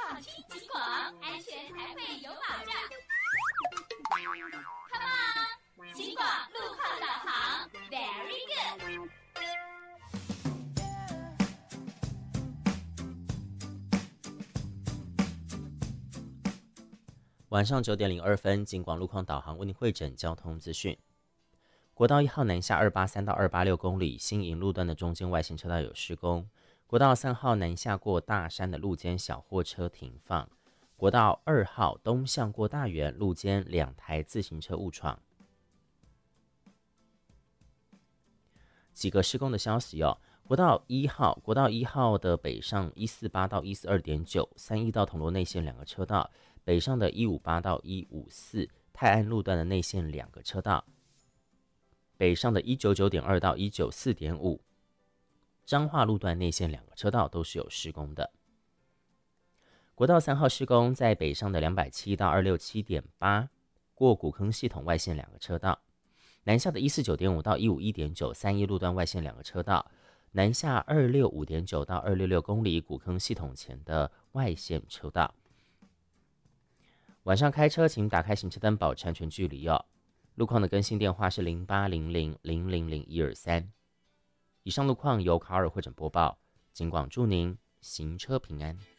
放心警广，安全才会有保障。Come on， 警广路况导航 ，Very good。 晚上9点02分，警广路况导航为您汇整交通资讯。国道1号南下283到286公里，新营路段的中间外线车道有施工。国道3号南下过大山的路肩小货车停放。国道2号东向过大园路肩2台自行车误闯。几个施工的消息哦。国道1号的北上148到142.9， 3义到铜锣内线2个车道，北上的158到154，泰安路段的内线2个车道，北上的199.2到194.5，彰化路段内线2个车道都是有施工的。国道3号施工在北上的270到267.8，过古坑系统外线2个车道，南下的149.5到151.9， 三义路段外线2个车道，南下265.9到266公里古坑系统前的外线车道。晚上开车请打开行车灯，保持安全距离哦。路况的更新电话是0800000123。以上路况由卡尔汇整播报，警广祝您行车平安。